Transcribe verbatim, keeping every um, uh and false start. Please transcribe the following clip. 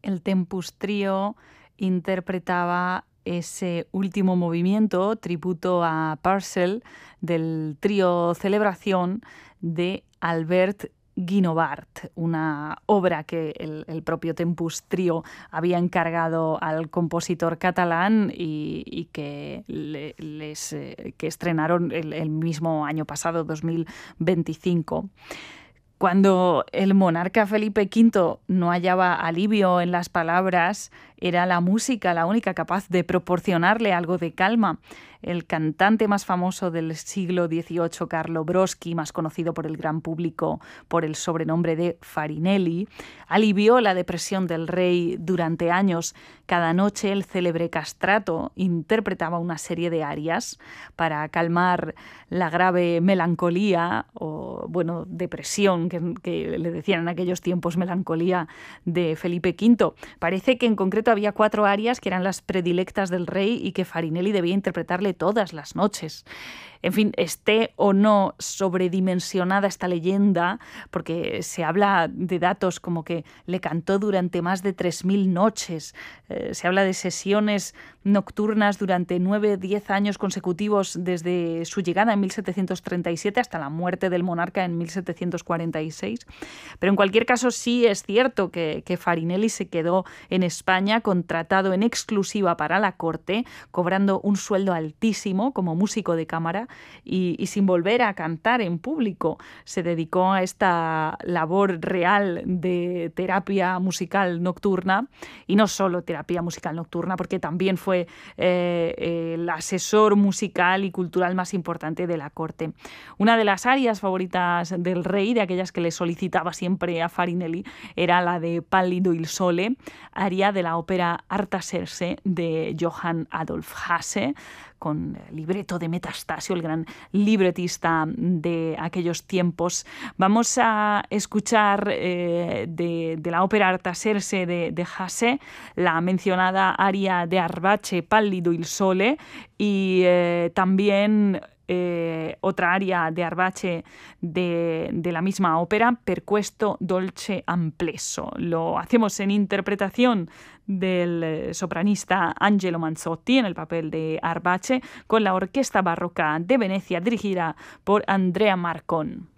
el Tempus Trio interpretaba ese último movimiento, tributo a Purcell, del trío Celebración de Albert Guinovart, una obra que el, el propio Tempus Trio había encargado al compositor catalán y, y que, le, les, eh, que estrenaron el, el mismo año pasado, dos mil veinticinco. Cuando el monarca Felipe quinto no hallaba alivio en las palabras, era la música la única capaz de proporcionarle algo de calma. El cantante más famoso del siglo dieciocho, Carlo Broschi, más conocido por el gran público por el sobrenombre de Farinelli, alivió la depresión del rey durante años. Cada noche el célebre castrato interpretaba una serie de arias para calmar la grave melancolía o, bueno, depresión, que, que le decían en aquellos tiempos melancolía de Felipe quinto. Parece que en concreto había cuatro arias que eran las predilectas del rey y que Farinelli debía interpretarle todas las noches. En fin, esté o no sobredimensionada esta leyenda, porque se habla de datos como que le cantó durante más de tres mil noches. Eh, se habla de sesiones nocturnas durante nueve, diez años consecutivos desde su llegada en mil setecientos treinta y siete hasta la muerte del monarca en mil setecientos cuarenta y seis. Pero en cualquier caso sí es cierto que, que Farinelli se quedó en España contratado en exclusiva para la corte, cobrando un sueldo altísimo como músico de cámara y, y sin volver a cantar en público. Se dedicó a esta labor real de terapia musical nocturna, y no solo terapia musical nocturna, porque también fue eh, el asesor musical y cultural más importante de la corte. Una de las arias favoritas del rey, de aquellas que le solicitaba siempre a Farinelli, era la de Pallido il Sole, aria de la ópera Artaserse de Johann Adolf Hasse, con libreto de Metastasio, el gran libretista de aquellos tiempos. Vamos a escuchar eh, de, de la ópera Artaserse de, de Hasse la mencionada aria de Arbace, Pallido il Sole, y eh, también Eh, otra aria de Arbace de, de la misma ópera, Per questo dolce amplesso. Lo hacemos en interpretación del sopranista Angelo Manzotti en el papel de Arbace, con la Orquesta Barroca de Venecia dirigida por Andrea Marcon.